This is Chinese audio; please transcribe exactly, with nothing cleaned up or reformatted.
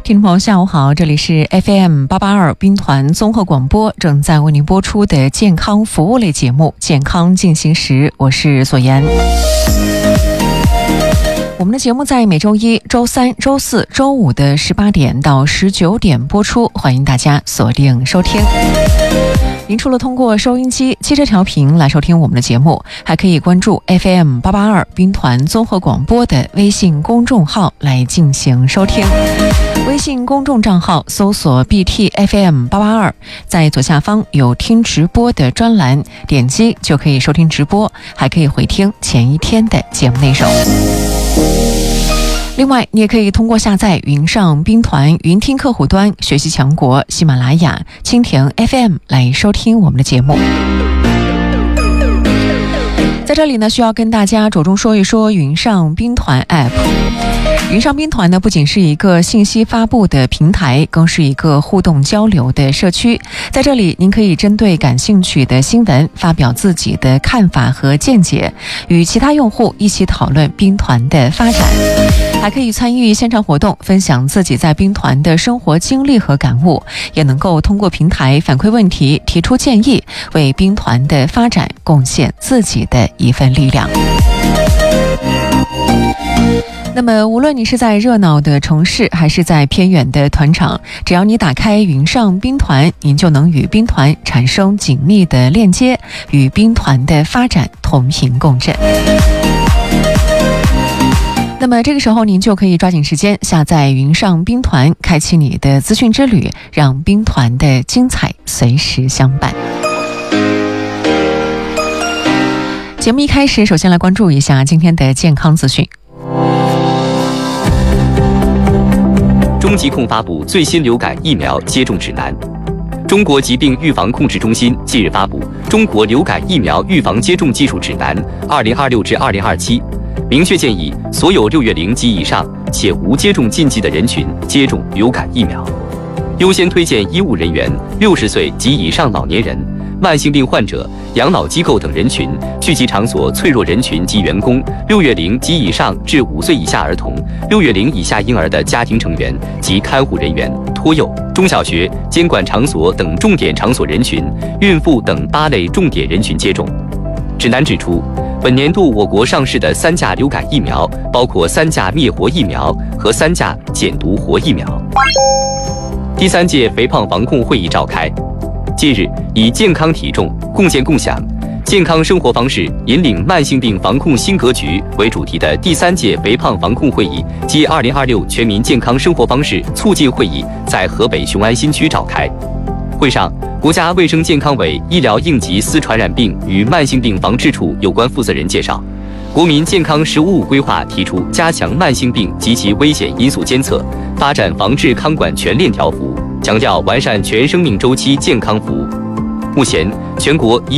听众朋友下午好，这里是 F M 八八二兵团综合广播，正在为您播出的健康服务类节目健康进行时，我是索言。我们的节目在每周一、周三、周四、周五的十八点到十九点播出，欢迎大家锁定收听。您除了通过收音机、汽车调频来收听我们的节目，还可以关注 F M 八八二兵团综合广播的微信公众号来进行收听。微信公众账号搜索 B T F M 八八二，在左下方有听直播的专栏，点击就可以收听直播，还可以回听前一天的节目内容。另外，你也可以通过下载云上兵团云听客户端、学习强国、喜马拉雅、蜻蜓 F M 来收听我们的节目。在这里呢，需要跟大家着重说一说云上兵团 App。云上兵团呢，不仅是一个信息发布的平台，更是一个互动交流的社区。在这里，您可以针对感兴趣的新闻发表自己的看法和见解，与其他用户一起讨论兵团的发展，还可以参与线上活动，分享自己在兵团的生活经历和感悟，也能够通过平台反馈问题、提出建议，为兵团的发展贡献自己的一份力量。那么无论你是在热闹的城市还是在偏远的团场，只要你打开云上兵团，您就能与兵团产生紧密的链接，与兵团的发展同频共振。那么这个时候您就可以抓紧时间下载云上兵团，开启你的资讯之旅，让兵团的精彩随时相伴。节目一开始，首先来关注一下今天的健康资讯。 中疾控发布最新流感疫苗接种指南。中国疾病预防控制中心近日发布《中国流感疫苗预防接种技术指南（二零二六至二零二七）》，明确建议所有六月龄及以上且无接种禁忌的人群接种流感疫苗，优先推荐医务人员、六十岁及以上老年人、慢性病患者、养老机构等人群、聚集场所脆弱人群及员工、六月龄及以上至五岁以下儿童、六月龄以下婴儿的家庭成员及看护人员、托幼、中小学监管场所等重点场所人群、孕妇等八类重点人群接种。指南指出，本年度我国上市的三价流感疫苗包括三价灭活疫苗和三价减毒活疫苗。第三届肥胖防控会议召开。近日，以健康体重共建共享，健康生活方式引领慢性病防控新格局为主题的第三届肥胖防控会议暨二零二六全民健康生活方式促进会议在河北雄安新区召开。会上，国家卫生健康委医疗应急丝传染病与慢性病防治处有关负责人介绍，国民健康“十五五”规划提出加强慢性病及其危险因素监测，发展防治康管全链条服务，强调完善全生命周期健康服务。目前，全国